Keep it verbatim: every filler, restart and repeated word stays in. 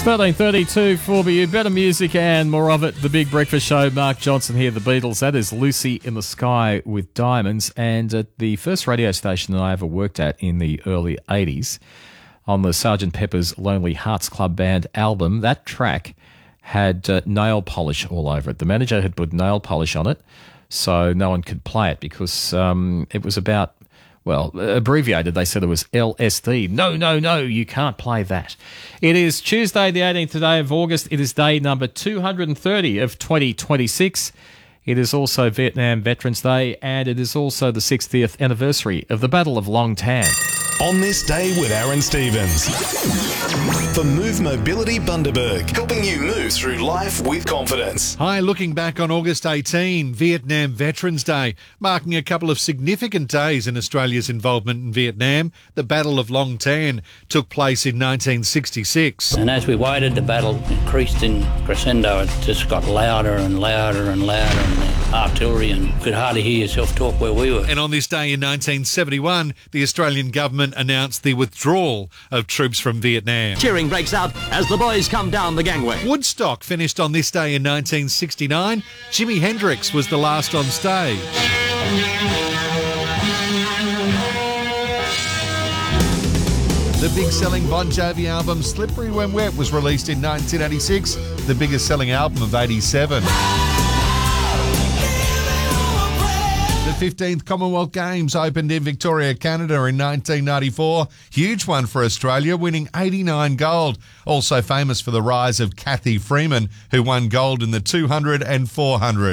thirteen thirty-two for you. Better music and more of it. The Big Breakfast Show. Mark Johnson here, the Beatles. That is Lucy in the Sky with Diamonds. And at the first radio station that I ever worked at in the early eighties, on the Sergeant Pepper's Lonely Hearts Club Band album, that track had uh, nail polish all over it. The manager had put nail polish on it so no one could play it because um, it was about... Well, abbreviated, they said it was L S D. No, no, no, you can't play that. It is Tuesday, the eighteenth day of August. It is day number two hundred thirty of twenty twenty-six. It is also Vietnam Veterans Day, and it is also the sixtieth anniversary of the Battle of Long Tan. On this day with Aaron Stevens. For Move Mobility Bundaberg, helping you move through life with confidence. Hi, looking back on August eighteenth, Vietnam Veterans Day, marking a couple of significant days in Australia's involvement in Vietnam. The Battle of Long Tan took place in nineteen sixty-six. And as we waited, the battle increased in crescendo. It just got louder and louder and louder, and the artillery, and you could hardly hear yourself talk where we were. And on this day in nineteen seventy-one, the Australian government announced the withdrawal of troops from Vietnam. Cheering breaks out as the boys come down the gangway. Woodstock finished on this day in nineteen sixty-nine. Jimi Hendrix was the last on stage. The big-selling Bon Jovi album Slippery When Wet was released in nineteen eighty-six, the biggest-selling album of eighty-seven. The fifteenth Commonwealth Games opened in Victoria, Canada in nineteen ninety-four. Huge one for Australia, winning eighty-nine gold. Also famous for the rise of Cathy Freeman, who won gold in the two hundred and four hundred.